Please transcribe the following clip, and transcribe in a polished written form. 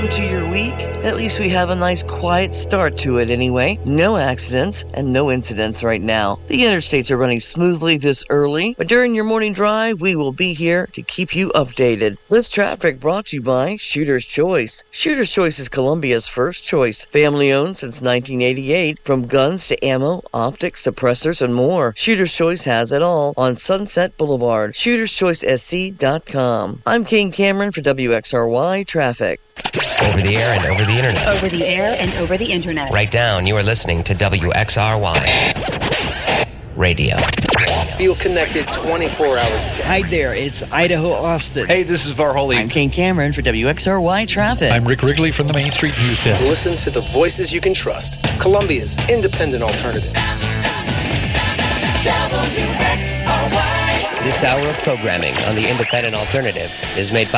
welcome to your week. At least we have a nice quiet start to it anyway. No accidents and no incidents right now. The interstates are running smoothly this early, but during your morning drive, we will be here to keep you updated. This traffic brought to you by Shooter's Choice. Shooter's Choice is Columbia's first choice. Family owned since 1988. From guns to ammo, optics, suppressors, and more. Shooter's Choice has it all on Sunset Boulevard. ShootersChoiceSC.com. I'm King Cameron for WXRY Traffic. Over the air and over the internet. Over the air and over the internet. Right down, you are listening to WXRY Radio. Feel connected 24 hours a day. Hi there, it's Idaho Austin. Hey, this is Varholy. I'm King Cameron for WXRY Traffic. I'm Rick Wrigley from the Main Street News Desk. Listen to the voices you can trust. Columbia's independent alternative. This hour of programming on the Independent Alternative is made